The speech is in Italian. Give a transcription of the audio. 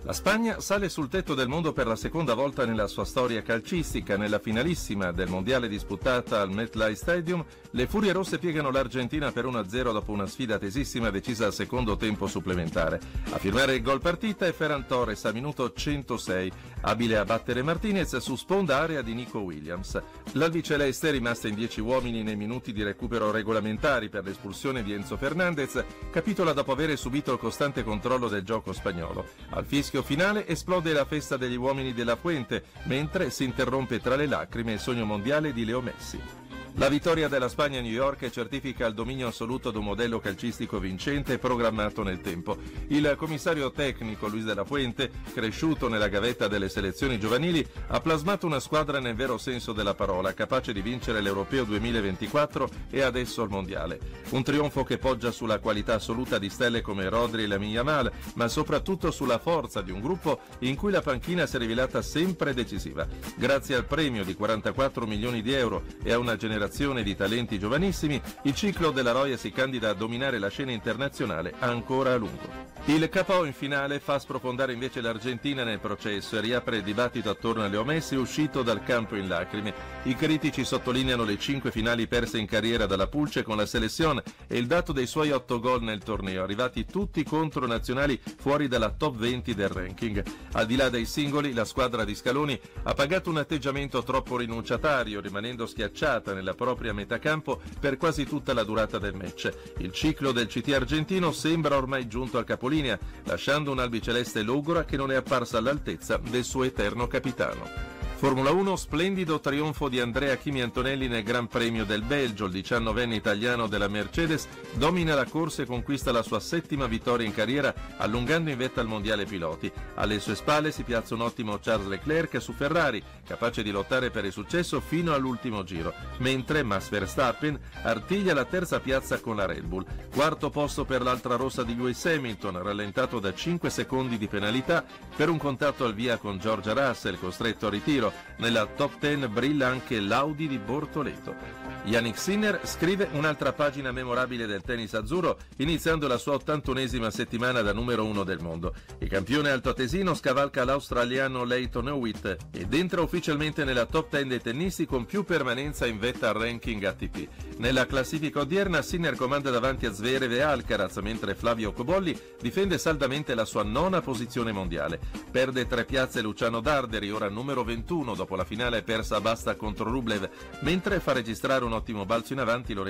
La Spagna sale sul tetto del mondo per la seconda volta nella sua storia calcistica. Nella finalissima del mondiale disputata al MetLife Stadium, le Furie Rosse piegano l'Argentina per 1-0 dopo una sfida tesissima decisa al secondo tempo supplementare. A firmare il gol partita è Ferran Torres a minuto 106, abile a battere Martinez su sponda area di Nico Williams. L'albiceleste, rimasta in 10 uomini nei minuti di recupero regolamentari per l'espulsione di Enzo Fernandez, capitola dopo aver subito il costante controllo del gioco spagnolo. Al fischio finale esplode la festa degli uomini della Fuente, mentre si interrompe tra le lacrime il sogno mondiale di Leo Messi. La vittoria della Spagna a New York certifica il dominio assoluto di un modello calcistico vincente e programmato nel tempo. Il commissario tecnico Luis de la Fuente, cresciuto nella gavetta delle selezioni giovanili, ha plasmato una squadra nel vero senso della parola, capace di vincere l'Europeo 2024 e adesso il Mondiale. Un trionfo che poggia sulla qualità assoluta di stelle come Rodri e Lamine Yamal, ma soprattutto sulla forza di un gruppo in cui la panchina si è rivelata sempre decisiva. Grazie al premio di 44 milioni di euro e a una generazione di talenti giovanissimi, il ciclo della Roya si candida a dominare la scena internazionale ancora a lungo. Il KO in finale fa sprofondare invece l'Argentina nel processo e riapre il dibattito attorno a Leo Messi, uscito dal campo in lacrime. I critici sottolineano le 5 finali perse in carriera dalla Pulce con la selezione e il dato dei suoi 8 gol nel torneo, arrivati tutti contro nazionali fuori dalla top 20 del ranking. Al di là dei singoli, la squadra di Scaloni ha pagato un atteggiamento troppo rinunciatario, rimanendo schiacciata nella propria metà campo per quasi tutta la durata del match. Il ciclo del CT argentino sembra ormai giunto al capolinea, lasciando un'albiceleste logora che non è apparsa all'altezza del suo eterno capitano. Formula 1, splendido trionfo di Andrea Kimi Antonelli nel Gran Premio del Belgio. Il 19enne italiano della Mercedes domina la corsa e conquista la sua 7ª vittoria in carriera, allungando in vetta al mondiale piloti. Alle sue spalle si piazza un ottimo Charles Leclerc su Ferrari, capace di lottare per il successo fino all'ultimo giro, mentre Max Verstappen artiglia la terza piazza con la Red Bull. Quarto posto per l'altra rossa di Lewis Hamilton, rallentato da 5 secondi di penalità per un contatto al via con George Russell, costretto a ritiro. Nella top 10 brilla anche l'Audi di Bortoleto. Yannick Sinner scrive un'altra pagina memorabile del tennis azzurro, iniziando la sua 81esima settimana da numero 1 del mondo. Il campione altoatesino scavalca l'australiano Lleyton Hewitt ed entra ufficialmente nella top 10 dei tennisti con più permanenza in vetta al ranking ATP. Nella classifica odierna Sinner comanda davanti a Zverev e Alcaraz, mentre Flavio Cobolli difende saldamente la sua 9ª posizione mondiale. Perde 3 piazze Luciano Darderi, ora numero 21 dopo la finale persa a Basta contro Rublev, mentre fa registrare un ottimo balzo in avanti